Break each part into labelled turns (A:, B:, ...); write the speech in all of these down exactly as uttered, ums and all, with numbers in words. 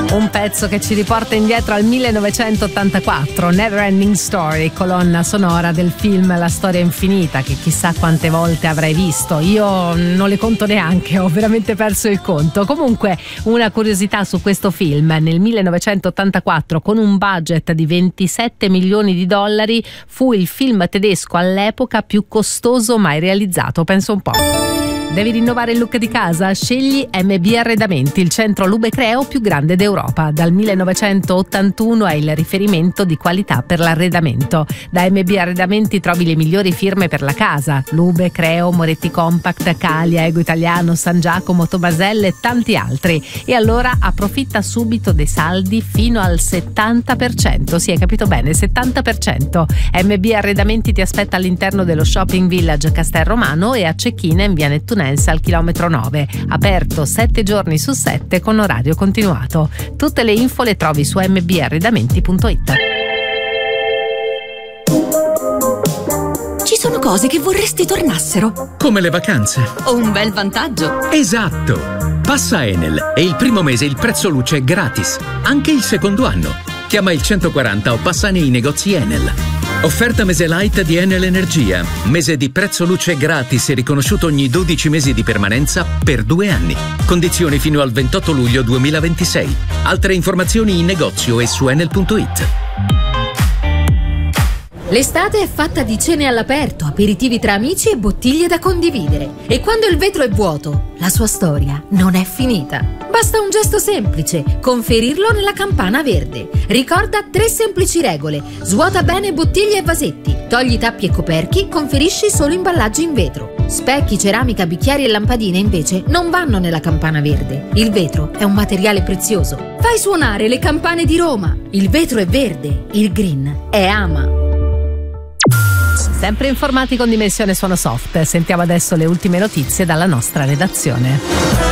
A: Un pezzo che ci riporta indietro al millenovecentottantaquattro, Neverending Story, colonna sonora del film La storia infinita, che chissà quante volte avrai visto. Io non le conto neanche, ho veramente perso il conto. Comunque, una curiosità su questo film: nel millenovecentottantaquattro, con un budget di ventisette milioni di dollari, fu il film tedesco all'epoca più costoso mai realizzato. Penso un po'. Devi rinnovare il look di casa? Scegli M B Arredamenti, il centro Lube Creo più grande d'Europa. Dal millenovecentottantuno è il riferimento di qualità per l'arredamento. Da M B Arredamenti trovi le migliori firme per la casa: Lube, Creo, Moretti Compact, Calia, Ego Italiano, San Giacomo, Tomaselle e tanti altri. E allora approfitta subito dei saldi fino al settanta per cento. Sì, hai capito bene, settanta per cento. M B Arredamenti ti aspetta all'interno dello Shopping Village Castel Romano e a Cecchina in via Nettunense al chilometro nove, aperto sette giorni su sette con orario continuato. Tutte le info le trovi su m b arredamenti punto it.
B: Ci sono cose che vorresti tornassero.
C: Come le vacanze.
B: O un bel vantaggio.
C: Esatto! Passa Enel e il primo mese il prezzo luce è gratis, anche il secondo anno. Chiama il centoquaranta o passa nei negozi Enel. Offerta mese light di Enel Energia. Mese di prezzo luce gratis e riconosciuto ogni dodici mesi di permanenza per due anni. Condizioni fino al ventotto luglio duemilaventisei. Altre informazioni in negozio e su enel punto it.
D: L'estate è fatta di cene all'aperto, aperitivi tra amici e bottiglie da condividere. E quando il vetro è vuoto, la sua storia non è finita. Basta un gesto semplice: conferirlo nella campana verde. Ricorda tre semplici regole: svuota bene bottiglie e vasetti, togli tappi e coperchi, conferisci solo imballaggi in vetro. Specchi, ceramica, bicchieri e lampadine invece non vanno nella campana verde. Il vetro è un materiale prezioso. Fai suonare le campane di Roma. Il vetro è verde, il green è Ama.
A: Sempre informati con Dimensione Suono Soft. Sentiamo adesso le ultime notizie dalla nostra redazione.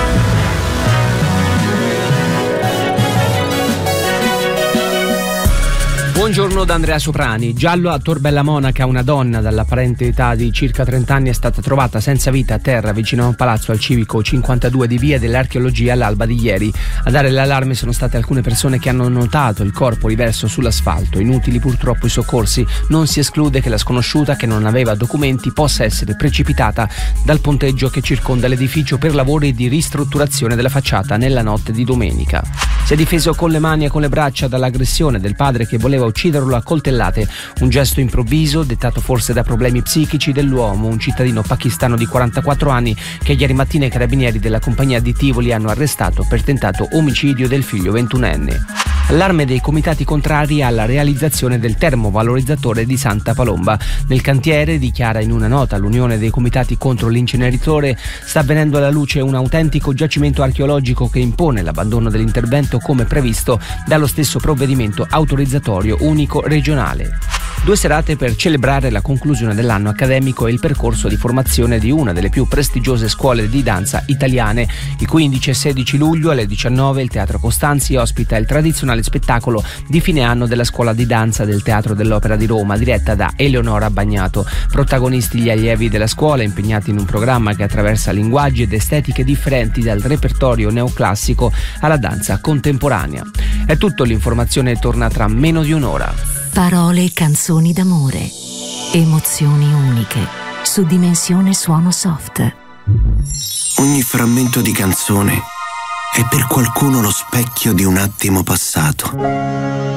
E: Buongiorno da Andrea Soprani. Giallo a Tor Bella Monaca, una donna dall'apparente età di circa trenta anni è stata trovata senza vita a terra vicino a un palazzo al civico cinquantadue di Via dell'Archeologia all'alba di ieri. A dare l'allarme sono state alcune persone che hanno notato il corpo riverso sull'asfalto. Inutili purtroppo i soccorsi. Non si esclude che la sconosciuta, che non aveva documenti, possa essere precipitata dal ponteggio che circonda l'edificio per lavori di ristrutturazione della facciata nella notte di domenica. Si è difeso con le mani e con le braccia dall'aggressione del padre che voleva ucciderlo a coltellate. Un gesto improvviso, dettato forse da problemi psichici dell'uomo, un cittadino pakistano di quarantaquattro anni che ieri mattina i carabinieri della compagnia di Tivoli hanno arrestato per tentato omicidio del figlio ventunenne. Allarme dei comitati contrari alla realizzazione del termovalorizzatore di Santa Palomba. Nel cantiere, dichiara in una nota l'Unione dei Comitati contro l'inceneritore, sta venendo alla luce un autentico giacimento archeologico che impone l'abbandono dell'intervento come previsto dallo stesso provvedimento autorizzatorio unico regionale. Due serate per celebrare la conclusione dell'anno accademico e il percorso di formazione di una delle più prestigiose scuole di danza italiane. Il quindici e sedici luglio alle diciannove il Teatro Costanzi ospita il tradizionale spettacolo di fine anno della Scuola di Danza del Teatro dell'Opera di Roma, diretta da Eleonora Bagnato. Protagonisti gli allievi della scuola, impegnati in un programma che attraversa linguaggi ed estetiche differenti dal repertorio neoclassico alla danza contemporanea. È tutto, l'informazione torna tra meno di un'ora.
B: Parole e canzoni d'amore, emozioni uniche, su Dimensione Suono Soft.
F: Ogni frammento di canzone è per qualcuno lo specchio di un attimo passato.